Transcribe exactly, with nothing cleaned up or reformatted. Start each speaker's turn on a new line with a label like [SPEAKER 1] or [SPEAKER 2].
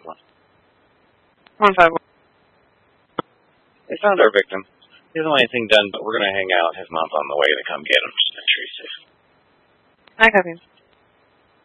[SPEAKER 1] One five one.
[SPEAKER 2] They found our victim. He doesn't want anything done, but we're going to hang out. His mom's on the way to come get him. Just make sure he's safe.
[SPEAKER 1] I copy.